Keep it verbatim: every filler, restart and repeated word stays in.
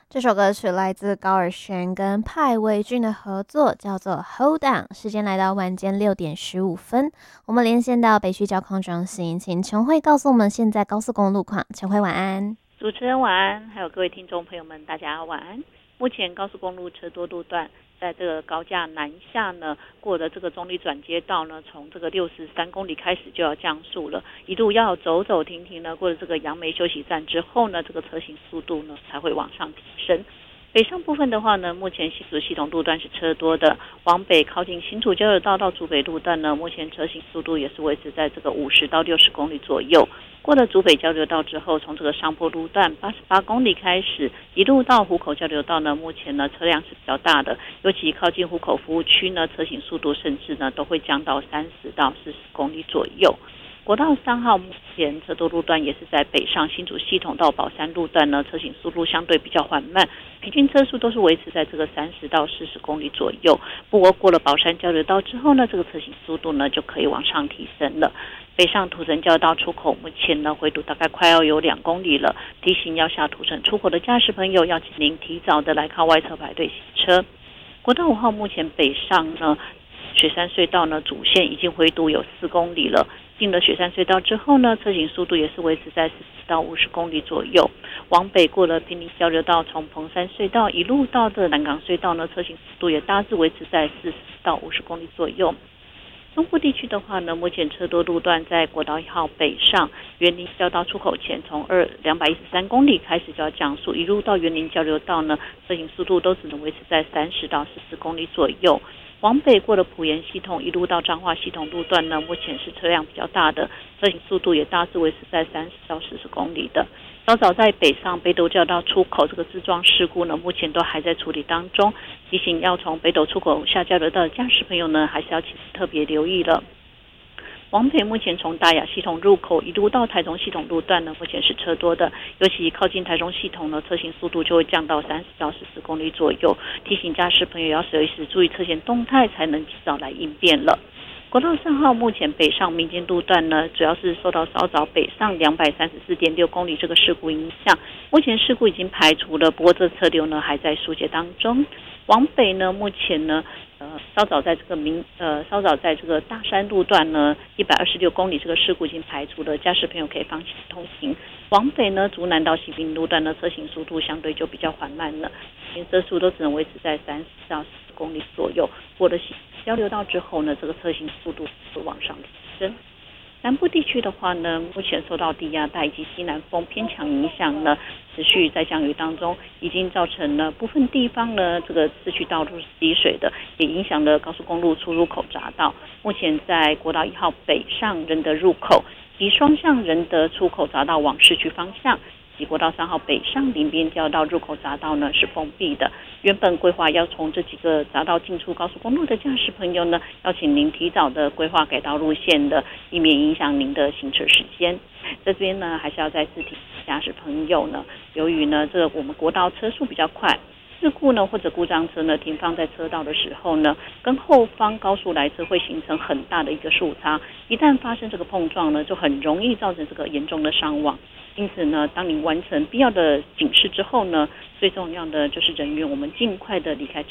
这首歌曲来自高尔宣跟派维俊的合作，叫做《Hold On》。时间来到晚间六点十五分，我们连线到北区交通中心，请陈慧告诉我们现在高速公路路况。陈慧晚安。 主持人晚安，还有各位听众朋友们，大家晚安。目前高速公路车多路段，在这个高架南下呢，过了这个中立转接道呢，从这个六十三公里开始就要降速了，一路要走走停停呢，过了这个杨梅休息站之后呢，这个车行速度呢才会往上提升。北上部分的话呢，目前新竹系统路段是车多的，往北靠近新竹交流道到竹北路段呢，目前车行速度也是维持在这个五十到六十公里左右。过了竹北交流道之后，从这个上坡路段八十八公里开始，一路到湖口交流道呢，目前呢车辆是比较大的，尤其靠近湖口服务区呢，车行速度甚至呢都会降到三十到四十公里左右。国道三号目前车多路段也是在北上新竹系统到宝山路段呢，车行速度相对比较缓慢，平均车速都是维持在这个三十到四十公里左右。不过过了宝山交流道之后呢，这个车行速度呢就可以往上提升了。北上土城交流道出口目前呢回堵大概快要有两公里了，提醒要下土城出口的驾驶朋友要请您提早的来靠外侧排队行车。国道五号目前北上呢，雪山隧道呢主线已经回堵有四公里了。进了雪山隧道之后呢，车行速度也是维持在四十到五十公里左右。往北过了坪林交流道，从彭山隧道一路到这南港隧道呢，车行速度也大致维持在四十到五十公里左右。中部地区的话呢，目前车多路段在国道一号北上园林交道出口前，从二两百一十三公里开始就要降速，一路到园林交流道呢，车行速度都只能维持在三十到四十公里左右。往北过了埔盐系统，一路到彰化系统路段呢，目前是车辆比较大的，车行速度也大致维持在三十到四十公里的。稍早在北上北斗交流道出口这个自撞事故呢，目前都还在处理当中，提醒要从北斗出口下交流道的驾驶朋友呢，还是要特别留意了。往北目前从大雅系统入口一路到台中系统路段呢，目前是车多的，尤其靠近台中系统呢，车行速度就会降到三十到四十公里左右，提醒驾驶朋友要随时注意车前动态，才能及早来应变了。国道三号目前北上民间路段呢，主要是受到稍早北上两百三十四点六公里这个事故影响，目前事故已经排除了，不过这车流呢还在疏解当中。往北呢，目前呢，呃，稍早在这个民呃稍早在这个大山路段呢，一百二十六公里这个事故已经排除了，驾驶朋友可以放心通行。往北呢，竹南到西滨路段呢，车行速度相对就比较缓慢了，行车速都只能维持在三十到四十公里左右。过了交流道之后呢，这个车行速度会往上提升。南部地区的话呢，目前受到低压带以及西南风偏强影响呢，持续在降雨当中，已经造成了部分地方呢，这个市区道路是积水的，也影响了高速公路出入口匝道。目前在国道一号北上仁德入口及双向仁德出口匝道往市区方向，及国道三号北上林边交道入口匝道呢是封闭的。原本规划要从这几个匝道进出高速公路的驾驶朋友呢，要请您提早的规划改道路线的，以免影响您的行车时间。这边呢，还是要再次提醒驾驶朋友呢，由于呢这个我们国道车速比较快，事故呢或者故障车呢停放在车道的时候呢，跟后方高速来车会形成很大的一个速差，一旦发生这个碰撞呢，就很容易造成这个严重的伤亡。因此呢，当您完成必要的警示之后呢，最重要的就是人员我们尽快的离开